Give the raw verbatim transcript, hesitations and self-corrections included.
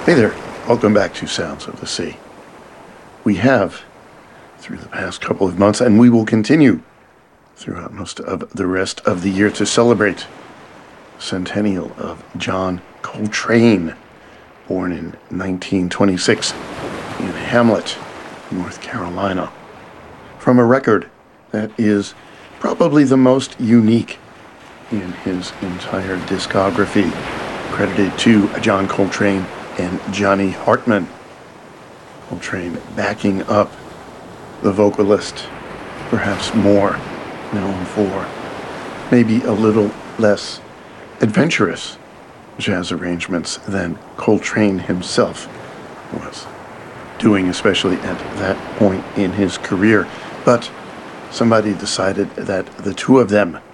Hey there, welcome back to Sounds of the Sea. We have, through the past couple of months, and we will continue throughout most of the rest of the year to celebrate the centennial of John Coltrane, born in nineteen twenty-six in Hamlet, North Carolina, from a record that is probably the most unique in his entire discography, credited to John Coltrane and Johnny Hartman. Coltrane backing up the vocalist, perhaps more known for maybe a little less adventurous jazz arrangements than Coltrane himself was doing, especially at that point in his career. But somebody decided that the two of them